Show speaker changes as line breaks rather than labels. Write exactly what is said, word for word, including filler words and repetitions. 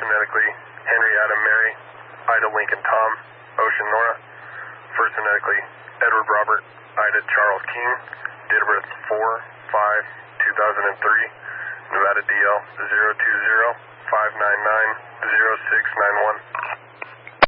phonetically Henry Adam Mary, Ida Lincoln Tom, Ocean Nora. First phonetically Edward Robert, Ida Charles King, date of birth four five two thousand three, Nevada D L zero two zero five nine nine zero six nine one.